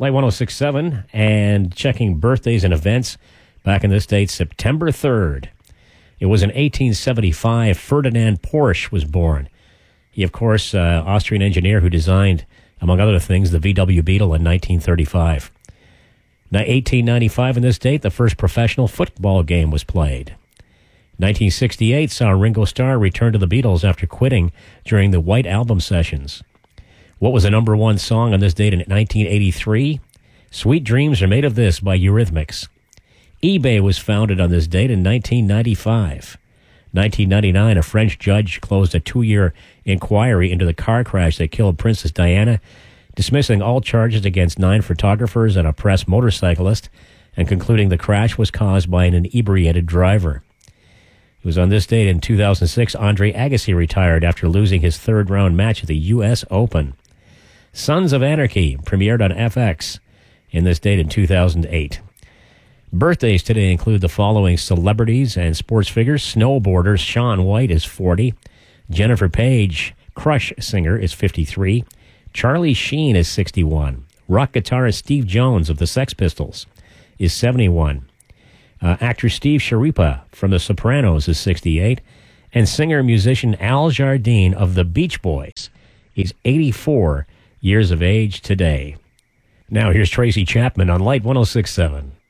Light 106.7, and checking birthdays and events back in this date, September 3rd. It was in 1875 Ferdinand Porsche was born. He, of course, Austrian engineer who designed, among other things, the VW Beetle in 1935. Now, 1895 in this date, the first professional football game was played. 1968 saw Ringo Starr return to the Beatles after quitting during the White Album sessions. What was the number one song on this date in 1983? Sweet Dreams Are Made of This by Eurythmics. eBay was founded on this date in 1995. 1999, a French judge closed a 2-year inquiry into the car crash that killed Princess Diana, dismissing all charges against 9 photographers and a press motorcyclist, and concluding the crash was caused by an inebriated driver. It was on this date in 2006, Andre Agassi retired after losing his third-round match at the U.S. Open. Sons of Anarchy premiered on FX in this date in 2008. Birthdays today include the following celebrities and sports figures. Snowboarder Shaun White is 40. Jennifer Page, Crush singer, is 53. Charlie Sheen is 61. Rock guitarist Steve Jones of the Sex Pistols is 71. Actor Steve Sharippa from The Sopranos is 68. And singer-musician Al Jardine of the Beach Boys is 84 years of age today. Now here's Tracy Chapman on Light 106.7.